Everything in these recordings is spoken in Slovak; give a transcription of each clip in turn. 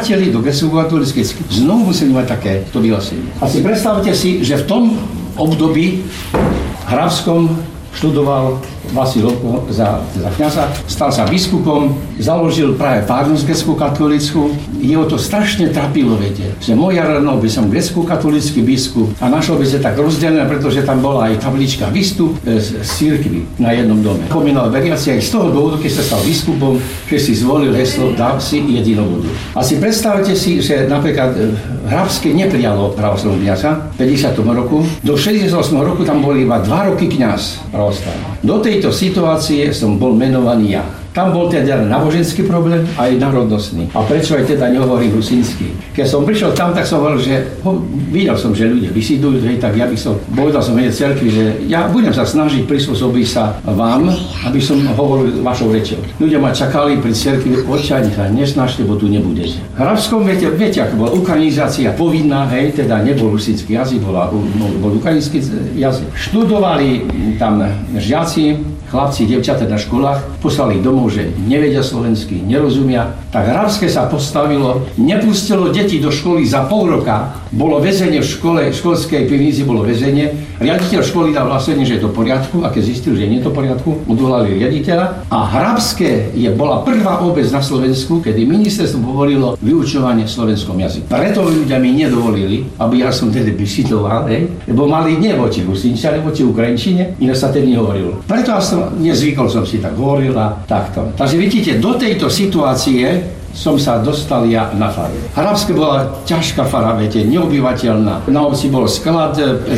vrátili do grécko-katolíckej cirkvi, znovu museli mať takéto vyhlásenie. A si predstavte si, že v tom období Hrabskom študoval Vasil Hlbko za kňaza, stal sa biskupom, založil práve farnosť grécko-katolícku. Jeho to strašne trapilo, viete, že moja radnou by som grécko-katolícky biskup a našlo by sa tak rozdelené, pretože tam bola aj tablička výstup z cirkvi na jednom dome. Pomínal veriaci aj z toho dôvodu, keď sa stal biskupom, že si zvolil heslo dal si jedinobudu. A si predstavte si, že napríklad Hrabské neprijalo pravoslavného kňaza v 50. roku. Do 68. roku tam boli iba 2 roky kňaz pravoslavný. Do tejto situácie som bol menovaný ja. Tam bol teda náboženský problém aj národnostný. A prečo aj teda nehovorím rusínsky? Keď som prišiel tam, tak som hovoril, že videl som, že ľudia vysídujú, tak ja by som, povedal som hneď cerkvi, že ja budem sa snažiť prispôsobiť sa vám, aby som hovoril vašou rečou. Ľudia ma čakali pri cerkvi, odčajne sa nesnažte, bo tu nebudete. V Hrabskom, viete, ako bola ukrajinizácia povinná, hej, teda nebol rusínsky jazyk, bol ukrajinský jazyk. Študovali tam žiaci, chlapci, dievčatá na školách, poslali domov, že nevedia slovensky, nerozumia. Tak Hrabské sa postavilo, nepustilo deti do školy za pol roka. Bolo väzenie v škole, v školskej pivnici bolo väzenie. Riaditeľ školy dal vlastne, že je to v poriadku, a keď zistil, že nie je to v poriadku, odvolali riaditeľa. A Hrabské bola prvá obec na Slovensku, kedy ministerstvo povolilo vyučovanie v slovenskom jazyku. Preto ľudia mi nedovolili, aby ja som tedy vysvetľoval, lebo mali nie voči rusínčine, ale voči ukrajinčine, iné sa tedy nehovorilo. Preto nezvykol som si tak hovoril a takto. Takže vidíte, do tejto situácie som sa dostal ja na faru. Hrabské bola ťažká fara, viete, neobyvateľná. Na obci bol sklad,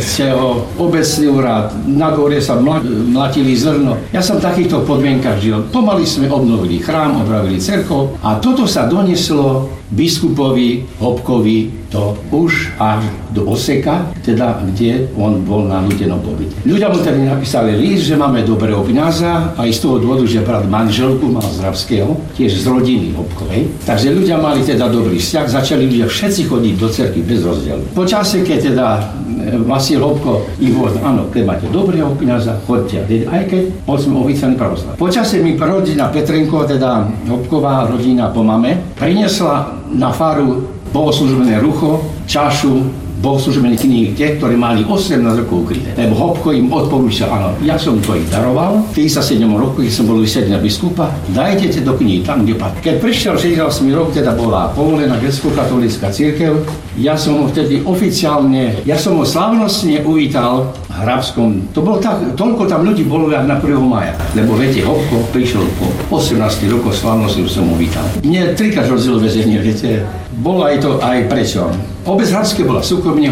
obecný úrad, na dvore sa mlatili zrno. Ja som v takýchto podmienkach žil. Pomaly sme obnovili chrám, obnovili cerkev a toto sa donieslo biskupovi Hlbkovi to už až do Oseka, teda kde on bol na nútenom pobyte. Ľudia mu tedy napísali list, že máme dobrého kňaza, aj z toho dôvodu, že brat manželku mal z Hrabského, tiež z rodiny Hlbkovej. Takže ľudia mali teda dobrý vzťah, začali ľudia všetci chodiť do cerkvi bez rozdielu. Po čase, keď teda Vasil Hlbko ich hovoril, áno, keď máte dobrého kňaza, chodte, aj keď bol som oficiálny pravoslav. Po čase mi rodina Petrenko, teda Hlbková rodina po mame, priniesla na faru bohoslužobné rucho, čašu, bohoslužobné knihy, tie, ktoré mali 18 rokov ukryté. Lebo Hlbko im odporúčal, áno, ja som to ich daroval, v 37 roku, keď som bol vysedený na biskupa, dajte tie do knihy tam, kde patrí. Keď prišiel 68 rok, teda bola povolená grécko-katolícka cirkev, ja som ho vtedy oficiálne, ja som ho slávnostne uvítal v Hrabskom. To bolo tak, toľko tam ľudí bolo jak na 1. mája. Lebo viete, Hlbko prišiel po 18 rokov slávnostne, som ho uvítal. Mne 3-krát rozdiel väzenie, viete, bolo aj to aj prečo. Obec Hrabské bola súkromne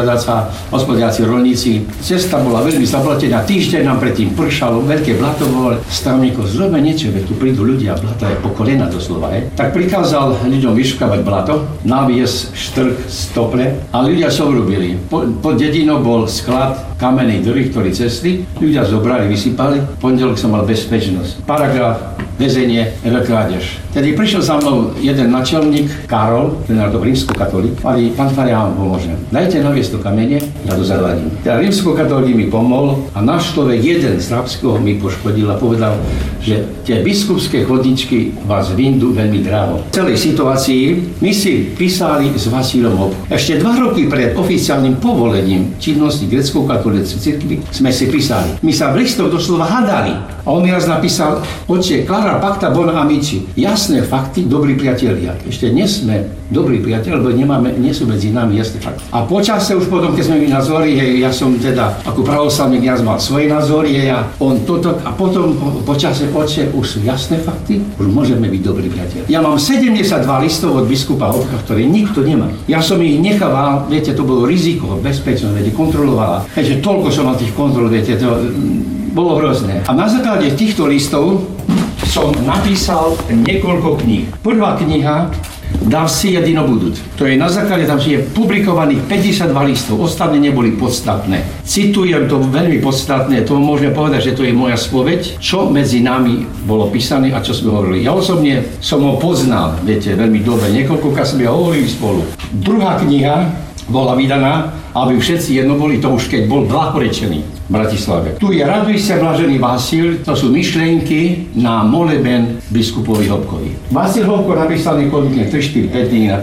hospodáci rolníci. Cesta bola veľmi zablatená. Týždeň nám predtým pršalo, veľké blato bolo. Stavníko, zrobme niečo, veď tu prídu ľudia, blato je po kolena doslova. Tak prikázal ľuďom vyškávať blato, naviesť štrk, stople a ľudia čo urobili. Pod dedinou bol sklad kamenej dry, ktorý cestli. Ľudia zobrali, vysypali. Pondelok som mal bezpečnosť. Paragraf, väzenie, krádež. Tedy prišiel za mnou jeden načelník, Karol, ten je to rímskokatolík, ale pán Faria vám pomôže. Dajte naviesť to kamene, ja to zavadím. Teda rímskokatolík mi pomohol a náš človek jeden z Hrabského mi poškodil a povedal, že tie biskupské chodničky vás vyndú veľmi draho. V celej situácii my si písali s Vasilom Hlbkom. Ešte 2 roky pred oficiálnym povolením činnosti grécko-katolíckej cirkvi sme si písali. My sa v listoch doslova hádali. A on mi raz napísal, oče, clara pacta bona amici. Jasné fakty, dobrí priatelia. Ešte nie sme dobrí priatelia, lebo nie sú medzi nami jasné fakty. A počase už potom, keď sme mi názory, ja som teda ako pravoslavný kňaz mal svoje názory, a on toto, a potom počase, oče, už sú jasné fakty, už môžeme byť dobrí priatelia. Ja mám 72 listov od biskupa Hlbka, ktoré nikto nemá. Ja som ich nechával, viete, to bolo riziko, bezpečnosť, viete, kontrolovala. Keďže toľko som mal tých kontrol, viete, to bolo hrozné. A na základe týchto listov som napísal niekoľko kníh. Prvá kniha Dal si jedinobudut. To je na základe, tam je publikovaných 52 listov, ostatné neboli podstatné. Citujem to veľmi podstatné, to môžeme povedať, že to je moja spoveď, čo medzi nami bolo písané a čo sme hovorili. Ja osobne som ho poznal, viete, veľmi dobre, niekoľkokrát sme hovorili spolu. Druhá kniha bola vydaná, aby všetci jedno boli, to už keď bol blahorečený v Bratislave. Tu je Raduj sa, blažený Vasil, to sú myšlienky na moleben biskupovi Hlbkovi. Vasil Hlbko napísal niekoľko 3-4 dní